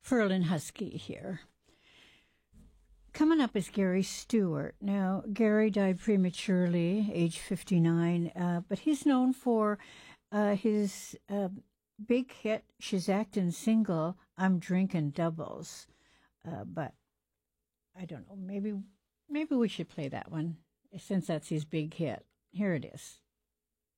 Ferlin Husky here. Coming up is Gary Stewart. Now, Gary died prematurely, age 59, but he's known for his big hit Shizakton single, I'm Drinking Doubles. But I don't know, maybe we should play that one, since that's his big hit. Here it is.